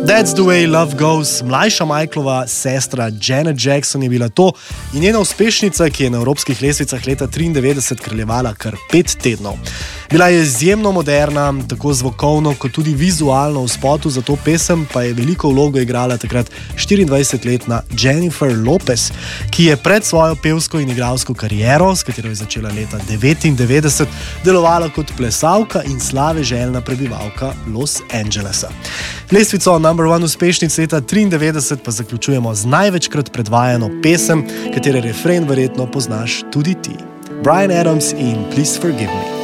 That's the way love goes. Mlajša Michaelova sestra Janet Jackson je bila to in njena uspešnica, ki je na evropskih lestvicah leta 1993 kraljevala kar 5 tednov. Bila je izjemno moderna, tako zvokovno kot tudi vizualno. V spotu za to pesem pa je veliko vlogo igrala takrat 24-letna Jennifer Lopez, ki je pred svojo pevsko in igralsko kariero, s katero je začela leta 1999, delovala kot plesalka in slave željna prebivalka Los Angelesa. Lestvico #1 uspešnic leta 1993 pa zaključujemo z največkrat predvajano pesem, katere refren verjetno poznaš tudi ti. Bryan Adams in Please Forgive Me.